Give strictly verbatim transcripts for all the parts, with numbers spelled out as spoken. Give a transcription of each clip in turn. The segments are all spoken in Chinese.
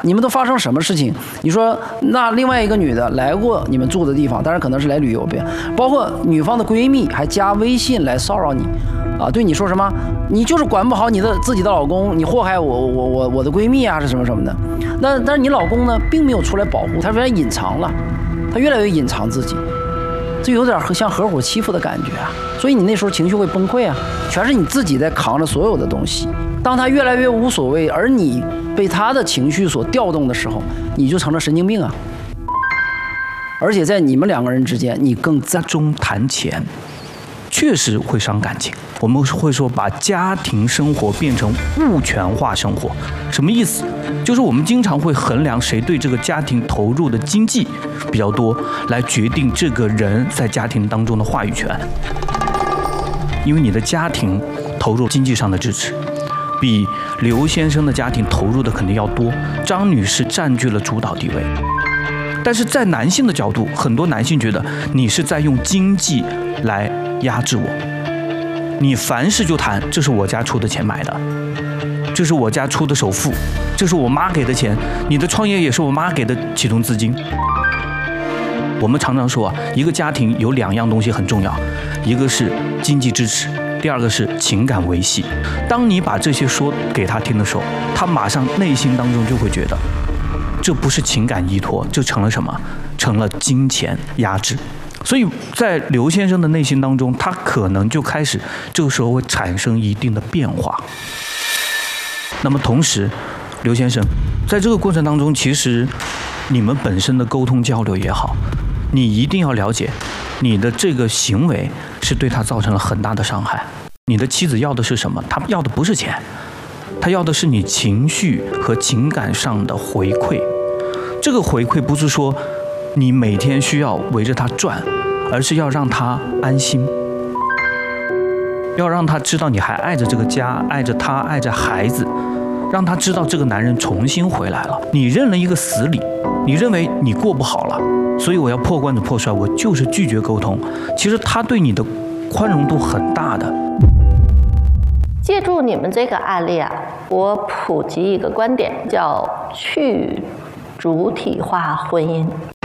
你们都发生什么事情？你说那另外一个女的来过你们住的地方，当然可能是来旅游呗，包括女方的闺蜜还加微信来骚扰你，啊，对你说什么？你就是管不好你的自己的老公，你祸害我我我我的闺蜜啊，是什么什么的。那但是你老公呢，并没有出来保护，他越来越隐藏了，他越来越隐藏自己。这有点像合伙欺负的感觉啊，所以你那时候情绪会崩溃啊，全是你自己在扛着所有的东西。当他越来越无所谓，而你被他的情绪所调动的时候，你就成了神经病啊。而且在你们两个人之间，你更家中谈钱，确实会伤感情。我们会说把家庭生活变成物权化生活，什么意思？就是我们经常会衡量谁对这个家庭投入的经济比较多，来决定这个人在家庭当中的话语权。因为你的家庭投入经济上的支持，比刘先生的家庭投入的肯定要多，张女士占据了主导地位。但是在男性的角度，很多男性觉得你是在用经济来压制我，你凡事就谈这是我家出的钱买的，这是我家出的首付，这是我妈给的钱，你的创业也是我妈给的启动资金。我们常常说啊，一个家庭有两样东西很重要，一个是经济支持，第二个是情感维系。当你把这些说给他听的时候，他马上内心当中就会觉得这不是情感依托，这成了什么？成了金钱压制。所以在刘先生的内心当中，他可能就开始这个时候会产生一定的变化。那么同时，刘先生在这个过程当中，其实你们本身的沟通交流也好，你一定要了解你的这个行为是对他造成了很大的伤害。你的妻子要的是什么？她要的不是钱，她要的是你情绪和情感上的回馈。这个回馈不是说你每天需要围着他转，而是要让他安心，要让他知道你还爱着这个家，爱着他，爱着孩子，让他知道这个男人重新回来了。你认了一个死理，你认为你过不好了，所以我要破罐子破摔，我就是拒绝沟通。其实他对你的宽容度很大的。 借助你们这个案例啊，我普及一个观点，叫去主体化婚姻。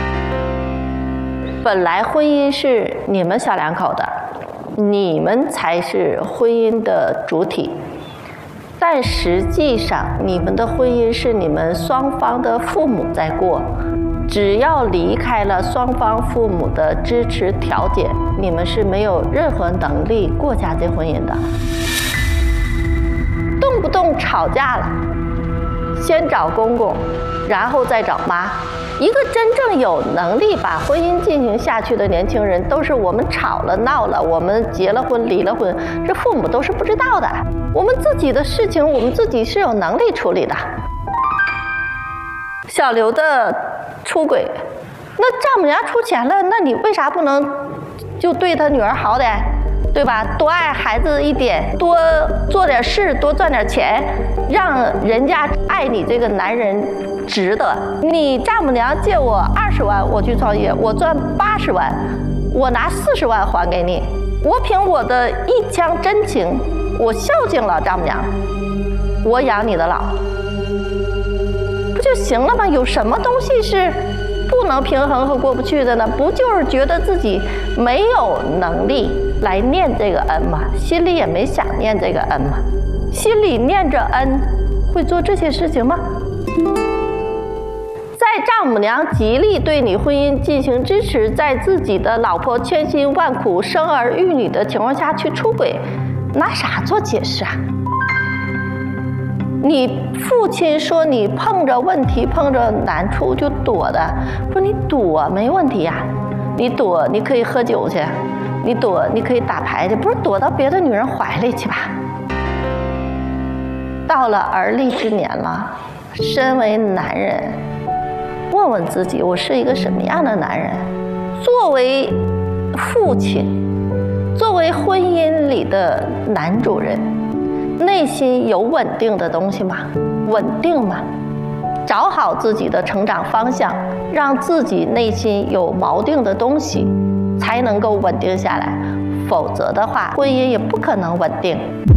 本来婚姻是你们小两口的，你们才是婚姻的主体，但实际上你们的婚姻是你们双方的父母在过，只要离开了双方父母的支持调解，你们是没有任何能力过家这婚姻的。动不动吵架了，先找公公，然后再找妈。一个真正有能力把婚姻进行下去的年轻人，都是我们吵了闹了，我们结了婚离了婚，这父母都是不知道的。我们自己的事情，我们自己是有能力处理的。小刘的出轨，那丈母娘出钱了，那你为啥不能就对他女儿好点？对吧？多爱孩子一点，多做点事，多赚点钱，让人家爱你这个男人值得。你丈母娘借我二十万，我去创业，我赚八十万，我拿四十万还给你，我凭我的一腔真情，我孝敬了丈母娘，我养你的老，不就行了吗？有什么东西是不能平衡和过不去的呢？不就是觉得自己没有能力来念这个恩吗？心里也没想念这个恩吗？心里念着恩，会做这些事情吗？在丈母娘极力对你婚姻进行支持，在自己的老婆千辛万苦生儿育女的情况下去出轨，拿啥做解释啊？你父亲说你碰着问题碰着难处就躲的，不是你躲没问题呀、啊，你躲你可以喝酒去，你躲你可以打牌去，不是躲到别的女人怀里去吧？到了而立之年了，身为男人，问问自己，我是一个什么样的男人？作为父亲，作为婚姻里的男主人，内心有稳定的东西吗？稳定吗？找好自己的成长方向，让自己内心有锚定的东西，才能够稳定下来。否则的话，婚姻也不可能稳定。